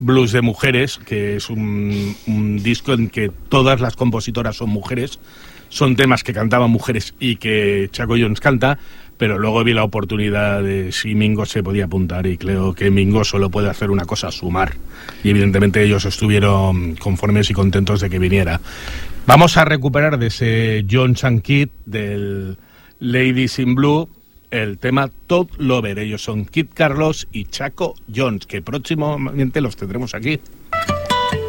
Blues de mujeres, que es un disco en que todas las compositoras son mujeres, son temas que cantaban mujeres y que Chaco Jones canta, pero luego vi la oportunidad de si Mingo se podía apuntar, y creo que Mingo solo puede hacer una cosa: sumar, y evidentemente ellos estuvieron conformes y contentos de que viniera. Vamos a recuperar de ese Jones and Kid, del Ladies in Blue, el tema Todd Lover. Ellos son Kid Carlos y Chaco Jones, que próximamente los tendremos aquí.